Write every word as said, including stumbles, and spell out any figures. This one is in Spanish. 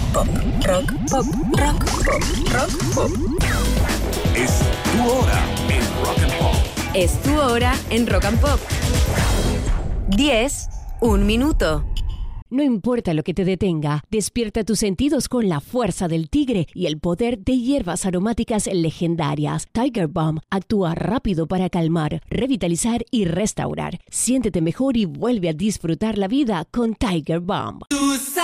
pop, rock, pop, rock, pop, rock, pop. Es tu hora en Rock and Pop. Es tu hora en Rock and Pop. diez, un minuto. No importa lo que te detenga, despierta tus sentidos con la fuerza del tigre y el poder de hierbas aromáticas legendarias. Tiger Balm actúa rápido para calmar, revitalizar y restaurar. Siéntete mejor y vuelve a disfrutar la vida con Tiger Balm.